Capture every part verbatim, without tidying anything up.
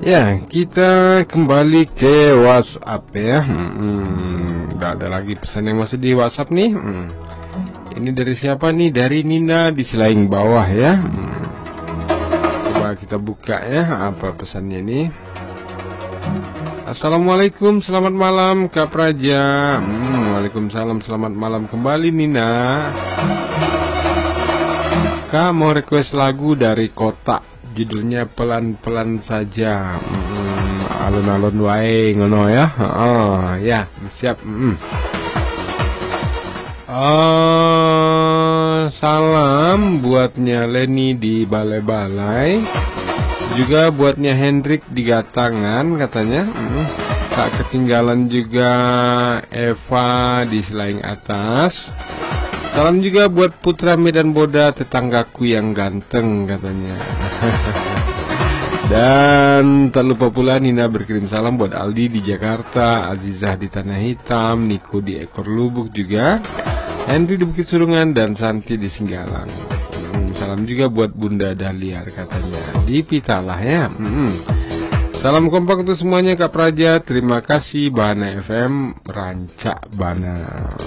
Ya, kita kembali ke WhatsApp ya. Hmm, udah ada lagi pesan yang masih di WhatsApp nih. Hmm. Ini dari siapa nih? Dari Nina di Selaing Bawah ya. Hmm. Coba kita buka ya, apa pesannya nih. Assalamualaikum, selamat malam Kak Praja. Hmm, Waalaikumsalam, selamat malam kembali Nina. Kak mau request lagu dari Kota, judulnya Pelan-Pelan Saja. Hmm, alun-alun wae ngono ya. Oh ya, siap. Hmm. Oh, salam buatnya Leni di Balai-Balai, juga buatnya Hendrik di Gatangan katanya. Hmm. Tak ketinggalan juga Eva di Selaing Atas. Salam juga buat Putra Medan Boda, tetanggaku yang ganteng katanya. Dan tak lupa pula Nina berkirim salam buat Aldi di Jakarta, Azizah di Tanah Hitam, Niko di Ekor Lubuk juga, Henry di Bukit Surungan, dan Santi di Singgalang. Hmm, salam juga buat Bunda Dahliar katanya di Pitalah ya. Hmm. Salam kompak untuk semuanya Kak Praja. Terima kasih Bahana F M Rancak Bana.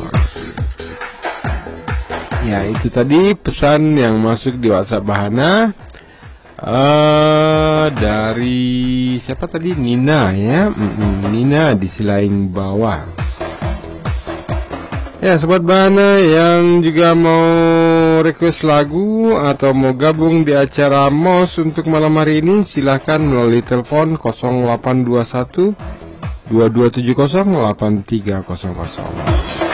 Ya, itu tadi pesan yang masuk di WhatsApp Bahana uh, dari siapa tadi? Nina ya. Mm-mm, Nina di Selaing Bawah. Ya, sobat Bahana yang juga mau request lagu atau mau gabung di acara M O S untuk malam hari ini, silahkan melalui telepon nol delapan dua satu dua dua tujuh nol delapan tiga nol nol.